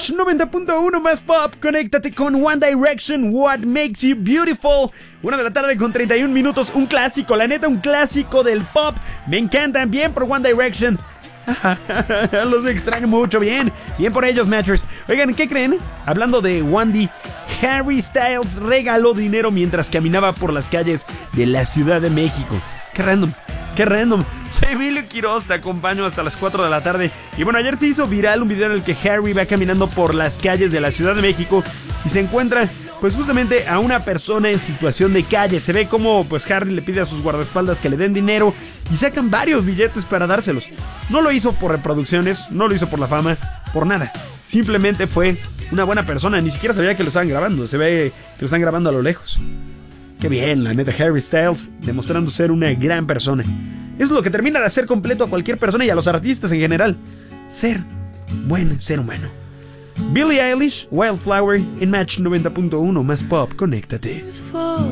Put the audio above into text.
Match 90.1 más pop. Conéctate con One Direction, What Makes You Beautiful. 1 de la tarde con 31 minutos. Un clásico, la neta, un clásico del pop. Me encantan, bien por One Direction. Los extraño mucho, bien por ellos, Matchers. Oigan, ¿qué creen? Hablando de Wandy, Harry Styles regaló dinero mientras caminaba por las calles de la Ciudad de México. Qué random. Soy Emilio Quiroz, te acompaño hasta las 4 de la tarde. Y bueno, ayer se hizo viral un video en el que Harry va caminando por las calles de la Ciudad de México y se encuentra pues justamente a una persona en situación de calle. Se ve como pues Harry le pide a sus guardaespaldas que le den dinero y sacan varios billetes para dárselos. No lo hizo por reproducciones, no lo hizo por la fama, por nada. Simplemente fue una buena persona, ni siquiera sabía que lo estaban grabando, se ve que lo están grabando a lo lejos. Qué bien, la neta, Harry Styles demostrando ser una gran persona. Es lo que termina de hacer completo a cualquier persona y a los artistas en general. Ser buen ser humano. Billie Eilish, Wildflower en Match 90.1 más pop. Conéctate.